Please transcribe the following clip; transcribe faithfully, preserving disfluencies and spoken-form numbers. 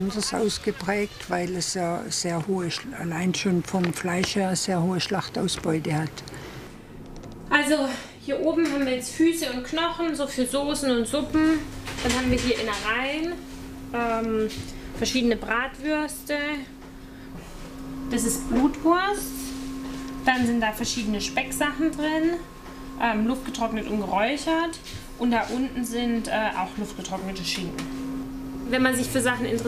Das ist ausgeprägt, weil es ja sehr hohe, allein schon vom Fleisch her sehr hohe Schlachtausbeute hat. Also hier oben haben wir jetzt Füße und Knochen, so für Soßen und Suppen. Dann haben wir hier Innereien, ähm, verschiedene Bratwürste. Das ist Blutwurst. Dann sind da verschiedene Specksachen drin, ähm, luftgetrocknet und geräuchert. Und da unten sind äh, auch luftgetrocknete Schinken. Wenn man sich für Sachen interessiert,